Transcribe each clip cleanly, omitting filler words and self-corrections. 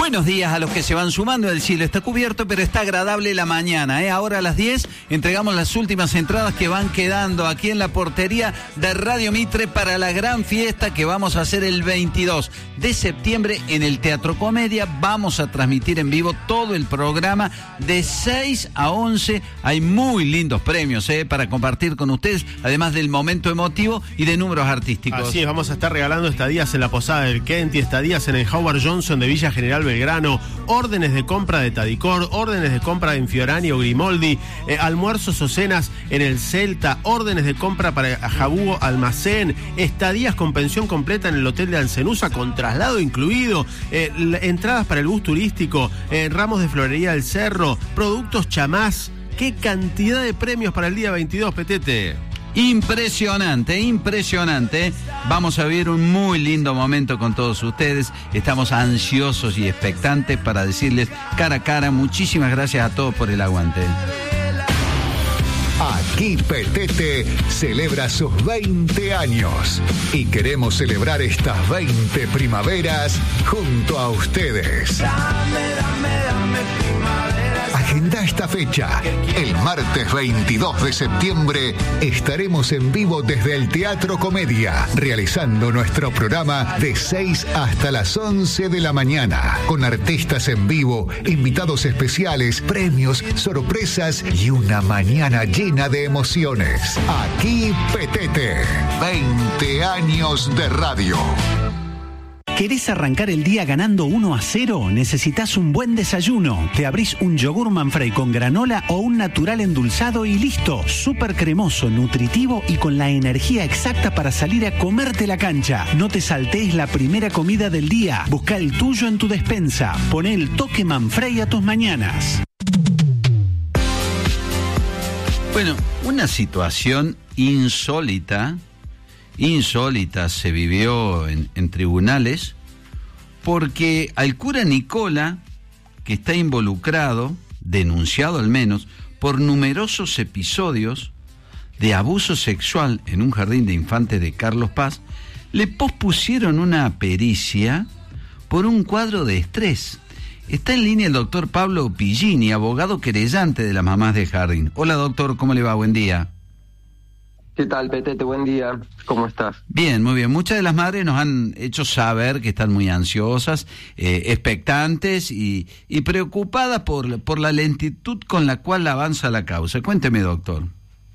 Buenos días a los que se van sumando. El cielo está cubierto, pero está agradable la mañana. Ahora a las 10 entregamos las últimas entradas que van quedando aquí en la portería de Radio Mitre para la gran fiesta que vamos a hacer el 22 de septiembre en el Teatro Comedia. Vamos a transmitir en vivo todo el programa de 6 a 11. Hay muy lindos premios para compartir con ustedes, además del momento emotivo y de números artísticos. Así es, vamos a estar regalando estadías en la Posada del Kent y estadías en el Howard Johnson de Villa General Belgrano, órdenes de compra de Tadicor, órdenes de compra en Fiorani o Grimoldi, almuerzos o cenas en el Celta, órdenes de compra para Jabugo Almacén, estadías con pensión completa en el Hotel de Ancenusa con traslado incluido, entradas para el bus turístico, ramos de florería del Cerro, productos Chamás. ¡Qué cantidad de premios para el día 22, Petete! Impresionante, impresionante. Vamos a vivir un muy lindo momento con todos ustedes. Estamos ansiosos y expectantes para decirles cara a cara, muchísimas gracias a todos por el aguante. Aquí Petete celebra sus 20 años y queremos celebrar estas 20 primaveras junto a ustedes. Dame primavera. Agenda esta fecha. El martes 22 de septiembre estaremos en vivo desde el Teatro Comedia, realizando nuestro programa de 6 hasta las 11 de la mañana, con artistas en vivo, invitados especiales, premios, sorpresas y una mañana llena de emociones. Aquí Petete, 20 años de radio. ¿Querés arrancar el día ganando 1-0? Necesitas un buen desayuno. Te abrís un yogur Manfrey con granola o un natural endulzado y listo. Súper cremoso, nutritivo y con la energía exacta para salir a comerte la cancha. No te saltees la primera comida del día. Busca el tuyo en tu despensa. Poné el toque Manfrey a tus mañanas. Bueno, una situación insólita se vivió en tribunales porque al cura Nicola, que está involucrado, denunciado al menos, por numerosos episodios de abuso sexual en un jardín de infantes de Carlos Paz, le pospusieron una pericia por un cuadro de estrés. Está en línea el doctor Pablo Pillini, abogado querellante de las mamás de jardín. Hola doctor, ¿cómo le va? Buen día. ¿Qué tal, Petete? Buen día. ¿Cómo estás? Bien, muy bien. Muchas de las madres nos han hecho saber que están muy ansiosas, expectantes y preocupadas por la lentitud con la cual avanza la causa. Cuénteme, doctor.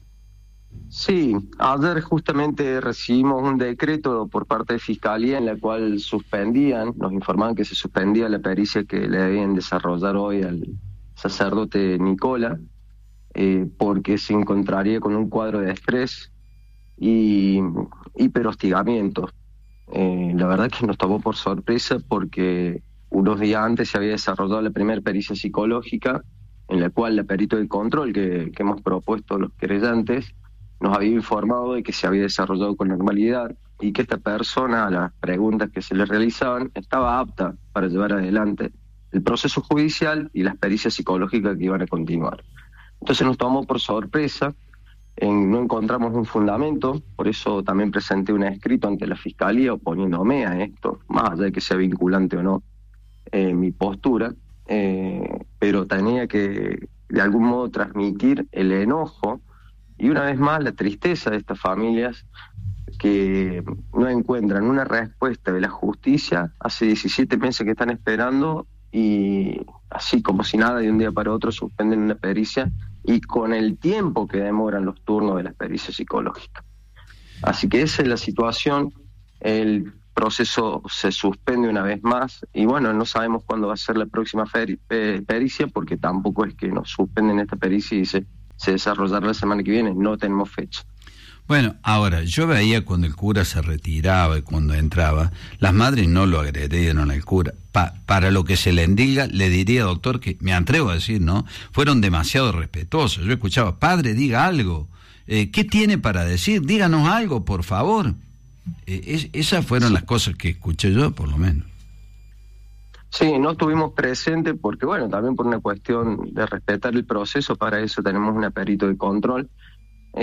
Sí, ayer justamente recibimos un decreto por parte de Fiscalía en la cual nos informaban que se suspendía la pericia que le debían desarrollar hoy al sacerdote Nicola, porque se encontraría con un cuadro de estrés y hiperhostigamiento. La verdad que nos tomó por sorpresa porque unos días antes se había desarrollado la primera pericia psicológica, en la cual la perito de control que hemos propuesto los querellantes nos había informado de que se había desarrollado con normalidad y que esta persona, a las preguntas que se le realizaban, estaba apta para llevar adelante el proceso judicial y las pericias psicológicas que iban a continuar. Entonces nos tomó por sorpresa, no encontramos un fundamento, por eso también presenté un escrito ante la Fiscalía oponiéndome a esto, más allá de que sea vinculante o no mi postura, pero tenía que de algún modo transmitir el enojo y una vez más la tristeza de estas familias que no encuentran una respuesta de la justicia. Hace 17 meses que están esperando y así como si nada, de un día para otro suspenden una pericia y con el tiempo que demoran los turnos de las pericias psicológicas. Así que esa es la situación, el proceso se suspende una vez más y bueno, no sabemos cuándo va a ser la próxima pericia porque tampoco es que nos suspenden esta pericia y se desarrollará la semana que viene, no tenemos fecha. Bueno, ahora, yo veía cuando el cura se retiraba y cuando entraba, las madres no lo agredieron al cura. Para lo que se le diga, le diría, doctor, que me atrevo a decir, ¿no? Fueron demasiado respetuosos. Yo escuchaba, padre, diga algo. ¿Qué tiene para decir? Díganos algo, por favor. Esas fueron las cosas que escuché yo, por lo menos. Sí, no estuvimos presentes porque, bueno, también por una cuestión de respetar el proceso, para eso tenemos una perito de control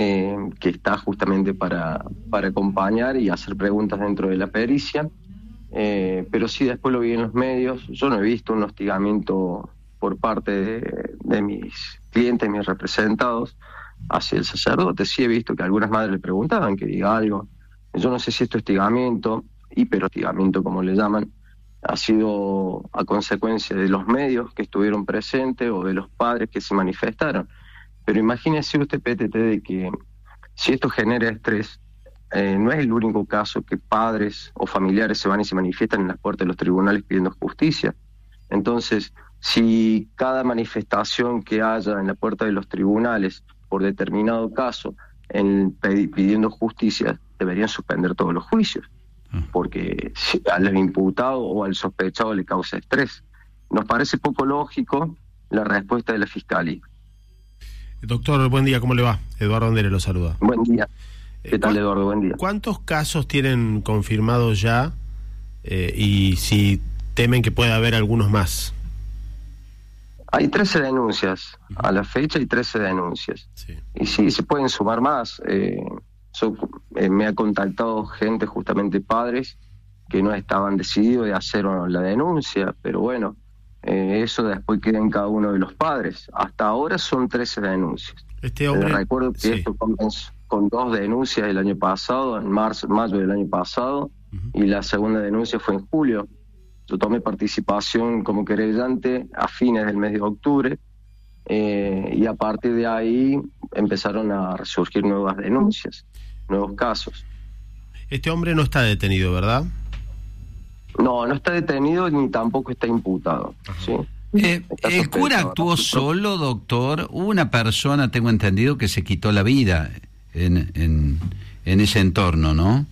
que está justamente para acompañar y hacer preguntas dentro de la pericia. pero sí después lo vi en los medios. Yo no he visto un hostigamiento por parte de mis clientes, mis representados, hacia el sacerdote. Sí he visto que algunas madres le preguntaban que diga algo. Yo no sé si este hostigamiento, hiperhostigamiento como le llaman, ha sido a consecuencia de los medios que estuvieron presentes o de los padres que se manifestaron. Pero imagínese usted, PTT, de que si esto genera estrés, no es el único caso que padres o familiares se van y se manifiestan en las puertas de los tribunales pidiendo justicia. Entonces, si cada manifestación que haya en la puerta de los tribunales por determinado caso pidiendo justicia, deberían suspender todos los juicios, porque al imputado o al sospechado le causa estrés. Nos parece poco lógico la respuesta de la Fiscalía. Doctor, buen día, ¿cómo le va? Eduardo Andere lo saluda. Buen día. ¿Qué tal, Eduardo? Buen día. ¿Cuántos casos tienen confirmados ya y si temen que pueda haber algunos más? Hay 13 denuncias. A la fecha hay 13 denuncias. Sí. Y sí, se pueden sumar más. Me ha contactado gente, justamente padres, que no estaban decididos de hacer la denuncia, pero bueno, eso después queda en cada uno de los padres. Hasta ahora son 13 denuncias. Este hombre... recuerdo que esto comenzó con 2 denuncias el año pasado, en mayo del año pasado, y la segunda denuncia fue en julio. Yo tomé participación como querellante a fines del mes de octubre, y a partir de ahí empezaron a resurgir nuevas denuncias, nuevos casos. Este hombre no está detenido, ¿verdad? No está detenido ni tampoco está imputado. ¿Sí? ¿El cura actuó solo, doctor? Hubo una persona, tengo entendido, que se quitó la vida en ese entorno, ¿no?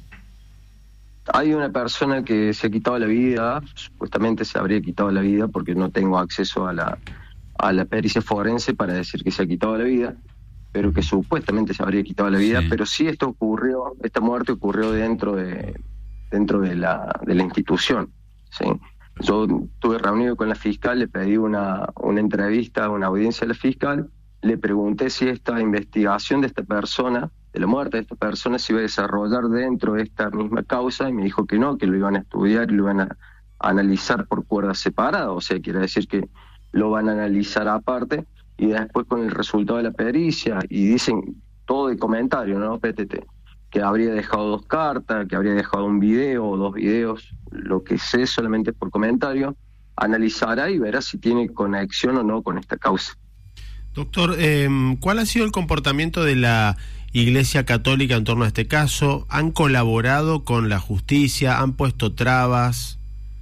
Hay una persona que se ha quitado la vida, supuestamente se habría quitado la vida porque no tengo acceso a la pericia forense para decir que se ha quitado la vida, pero que supuestamente se habría quitado la vida, sí. Pero sí esta muerte ocurrió dentro de la institución, ¿sí? Yo estuve reunido con la fiscal, le pedí una entrevista, una audiencia a la fiscal, le pregunté si esta investigación de esta persona, de la muerte de esta persona, se iba a desarrollar dentro de esta misma causa, y me dijo que no, que lo iban a estudiar y lo iban a analizar por cuerdas separadas, o sea, quiere decir que lo van a analizar aparte, y después con el resultado de la pericia, y dicen todo de comentario, ¿no, PTT? Que habría dejado 2 cartas, que habría dejado un video o 2 videos, lo que sé solamente por comentario, analizará y verá si tiene conexión o no con esta causa. Doctor, ¿cuál ha sido el comportamiento de la Iglesia Católica en torno a este caso? ¿Han colaborado con la justicia? ¿Han puesto trabas?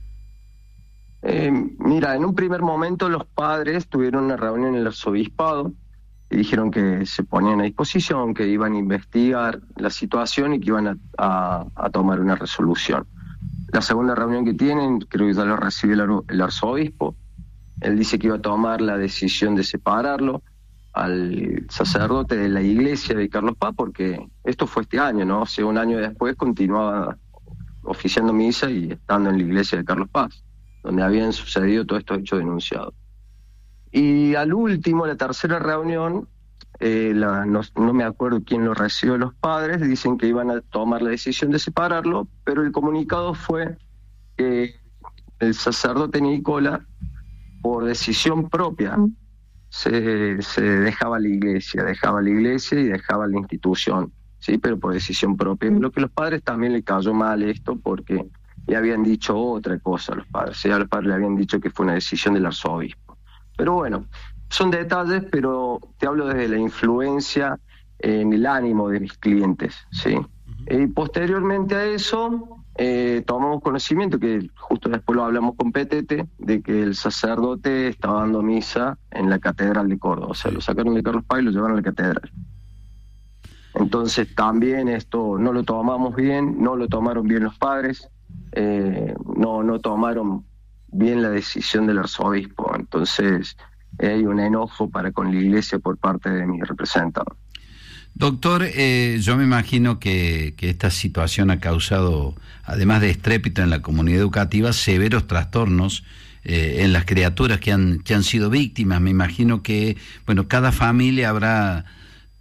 Mira, en un primer momento los padres tuvieron una reunión en el arzobispado y dijeron que se ponían a disposición, que iban a investigar la situación y que iban a tomar una resolución. La segunda reunión que tienen, creo que ya lo recibió el arzobispo. Él dice que iba a tomar la decisión de separarlo al sacerdote de la iglesia de Carlos Paz, porque esto fue este año, ¿no? O sea, un año después continuaba oficiando misa y estando en la iglesia de Carlos Paz, donde habían sucedido todos estos hechos denunciados. Y al último, la tercera reunión, no me acuerdo quién lo recibió, los padres, dicen que iban a tomar la decisión de separarlo, pero el comunicado fue que el sacerdote Nicola, por decisión propia, se dejaba la iglesia y dejaba la institución, ¿sí? Pero por decisión propia. Lo que a los padres también le cayó mal esto, porque le habían dicho otra cosa a los padres, ¿sí? A los padres le habían dicho que fue una decisión del arzobispo. Pero bueno, son detalles, pero te hablo desde la influencia en el ánimo de mis clientes, ¿sí? Y posteriormente a eso, tomamos conocimiento, que justo después lo hablamos con PTT, de que el sacerdote estaba dando misa en la Catedral de Córdoba. O sea, lo sacaron de Carlos Paz y lo llevaron a la Catedral. Entonces también esto no lo tomamos bien, no lo tomaron bien los padres, no tomaron bien la decisión del arzobispo. Entonces hay un enojo con la iglesia por parte de mi representante. Doctor, yo me imagino que esta situación ha causado, además de estrépito en la comunidad educativa, severos trastornos en las criaturas que han sido víctimas. Me imagino que, bueno, cada familia habrá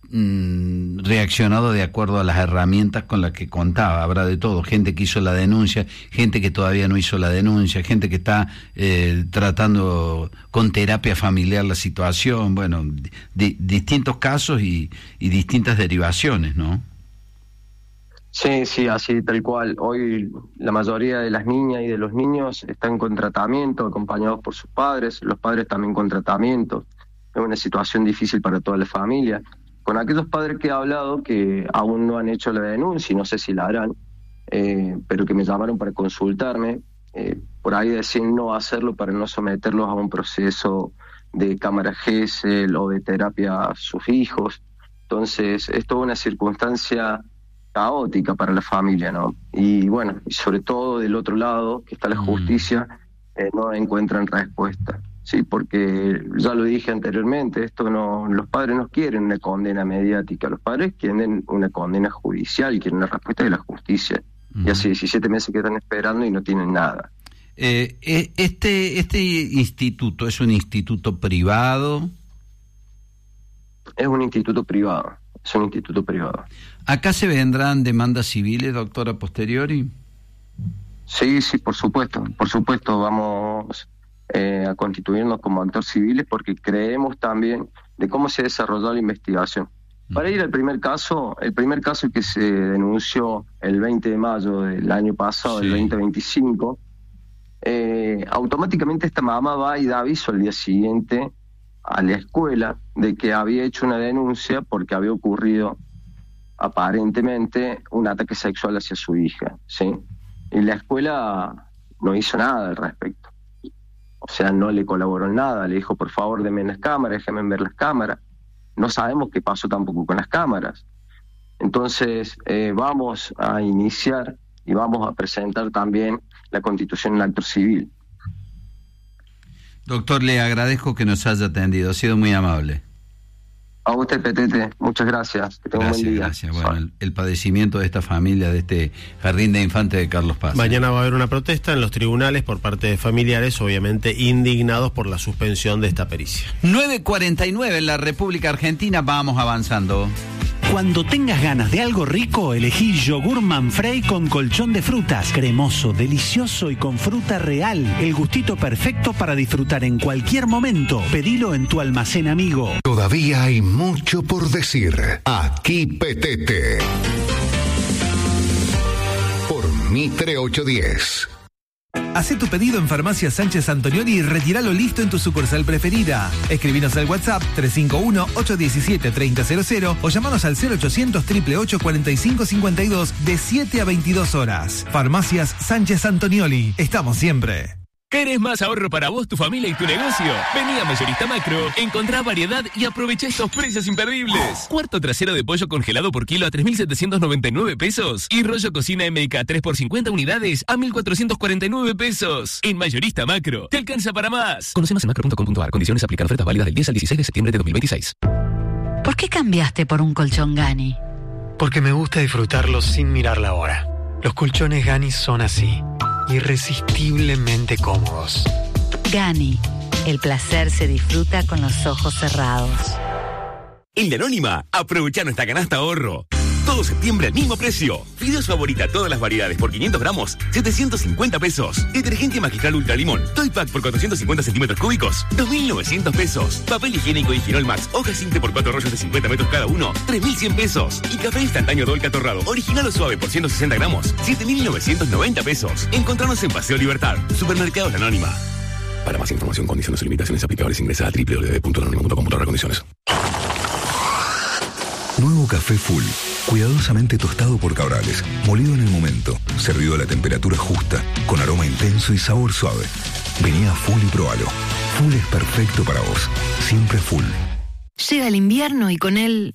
reaccionado de acuerdo a las herramientas con las que contaba. Habrá de todo, gente que hizo la denuncia, gente que todavía no hizo la denuncia, gente que está tratando con terapia familiar la situación, bueno, distintos casos y distintas derivaciones, ¿no? Sí, así tal cual. Hoy la mayoría de las niñas y de los niños están con tratamiento, acompañados por sus padres, los padres también con tratamiento. Es una situación difícil para toda la familia. Con aquellos padres que he hablado que aún no han hecho la denuncia y no sé si la harán, pero que me llamaron para consultarme, por ahí deciden no hacerlo para no someterlos a un proceso de cámara GESEL o de terapia a sus hijos. Entonces es toda una circunstancia caótica para la familia, ¿no? Y bueno, y sobre todo del otro lado, que está la justicia, no encuentran respuesta. Sí, porque ya lo dije anteriormente, los padres no quieren una condena mediática, los padres quieren una condena judicial, quieren una respuesta de la justicia. Y hace 17 meses que están esperando y no tienen nada. ¿Este instituto es un instituto privado? Es un instituto privado. ¿Acá se vendrán demandas civiles, doctora, posteriori? Sí, por supuesto. Vamos a constituirnos como actores civiles porque creemos también de cómo se ha desarrollado la investigación. Para ir al primer caso que se denunció el 20 de mayo del año pasado, el 2025, automáticamente esta mamá va y da aviso al día siguiente a la escuela de que había hecho una denuncia porque había ocurrido aparentemente un ataque sexual hacia su hija, ¿sí? Y la escuela no hizo nada al respecto. O sea, no le colaboró en nada, le dijo, por favor, denme las cámaras, déjenme ver las cámaras. No sabemos qué pasó tampoco con las cámaras. Entonces, vamos a iniciar y vamos a presentar también la constitución en acto civil. Doctor, le agradezco que nos haya atendido, ha sido muy amable. A usted, Petete, muchas gracias. Que tenga un buen día. Gracias. Bueno, el padecimiento de esta familia, de este jardín de infantes de Carlos Paz. Mañana va a haber una protesta en los tribunales por parte de familiares, obviamente indignados por la suspensión de esta pericia. 9:49 en la República Argentina, vamos avanzando. Cuando tengas ganas de algo rico, elegí yogur Manfrey con colchón de frutas, cremoso, delicioso y con fruta real. El gustito perfecto para disfrutar en cualquier momento. Pedilo en tu almacén amigo. Todavía hay mucho por decir. Aquí Petete. Por Mitre 810. Hacé tu pedido en Farmacia Sánchez Antonioli y retíralo listo en tu sucursal preferida. Escribinos al WhatsApp 351-817-3000 o llamanos al 0800-888-4552 de 7 a 22 horas. Farmacias Sánchez Antonioli. Estamos siempre. ¿Querés más ahorro para vos, tu familia y tu negocio? Vení a Mayorista Macro, encontrá variedad y aprovecha estos precios imperdibles. Cuarto trasero de pollo congelado por kilo a 3.799 pesos. Y rollo cocina MK 3 por 50 unidades a 1.449 pesos. En Mayorista Macro, te alcanza para más. Conoce más en macro.com.ar. Condiciones aplican. Ofertas válidas del 10 al 16 de septiembre de 2026. ¿Por qué cambiaste por un colchón Gani? Porque me gusta disfrutarlos sin mirar la hora. Los colchones Gani son así. Irresistiblemente cómodos. Gani, el placer se disfruta con los ojos cerrados. En La Anónima, aprovecha nuestra canasta ahorro. Todo septiembre al mismo precio. Fideos favorita, todas las variedades por 500 gramos, 750 pesos. Detergente magistral Ultra Limón, Toy Pack por 450 centímetros cúbicos, 2.900 pesos. Papel higiénico Higinol Max, hoja simple por 4 rollos de 50 metros cada uno, 3.100 pesos. Y café instantáneo Dolca Torrado, original o suave por 160 gramos, 7.990 pesos. Encontrarnos en Paseo Libertad, Supermercados La Anónima. Para más información, condiciones y limitaciones aplicables, ingresa a www.lanonima.com/condiciones. Nuevo café Full, cuidadosamente tostado por Cabrales, molido en el momento, servido a la temperatura justa, con aroma intenso y sabor suave. Vení a Full y probalo. Full es perfecto para vos, siempre Full. Llega el invierno y con él